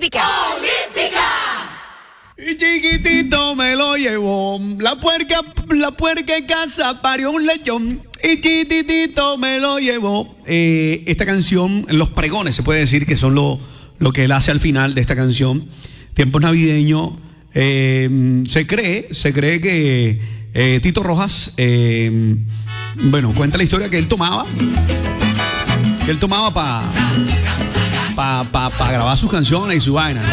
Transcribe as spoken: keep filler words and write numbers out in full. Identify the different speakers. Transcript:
Speaker 1: Olímpica.
Speaker 2: Olímpica.
Speaker 3: Y chiquitito me lo llevó, la puerca, la puerca en casa parió un lechón, y chiquitito me lo llevó. Eh, esta canción, los pregones se puede decir que son lo, lo que él hace al final de esta canción. Tiempos navideños, eh, se cree, se cree que eh, Tito Rojas, eh, bueno, cuenta la historia que él tomaba, que él tomaba para pa, pa, pa grabar sus canciones y su vaina, ¿no?